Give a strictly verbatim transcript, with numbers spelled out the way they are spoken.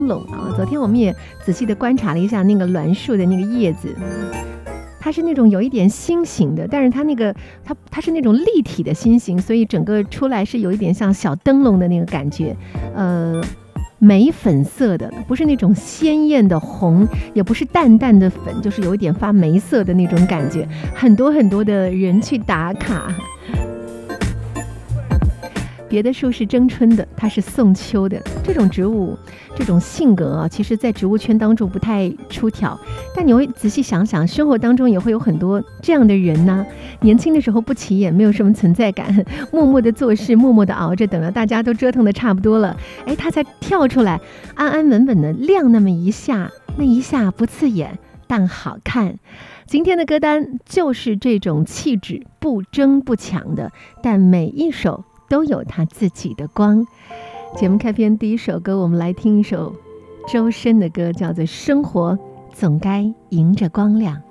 冷啊。昨天我们也仔细的观察了一下那个栾树的那个叶子，它是那种有一点心形的，但是它那个它它是那种立体的心形，所以整个出来是有一点像小灯笼的那个感觉，呃。玫粉色的，不是那种鲜艳的红，也不是淡淡的粉，就是有一点发玫色的那种感觉。很多很多的人去打卡。别的树是争春的，它是送秋的。这种植物，这种性格啊，其实在植物圈当中不太出挑。但你会仔细想想，生活当中也会有很多这样的人呢。年轻的时候不起眼，没有什么存在感，默默的做事，默默的熬着，等了大家都折腾的差不多了，哎，他才跳出来，安安稳稳的亮那么一下，那一下不刺眼，但好看。今天的歌单就是这种气质，不争不抢的，但每一首都有他自己的光。节目开篇第一首歌，我们来听一首周深的歌，叫做《生活总该迎着光亮》。